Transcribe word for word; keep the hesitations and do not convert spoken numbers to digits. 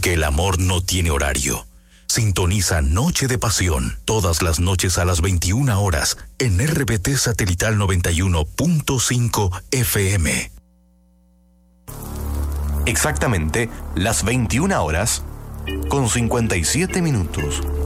porque el amor no tiene horario. Sintoniza Noche de Pasión todas las noches a las veintiuna horas en R B T Satelital noventa y uno punto cinco F M. Exactamente las veintiuna horas con cincuenta y siete minutos.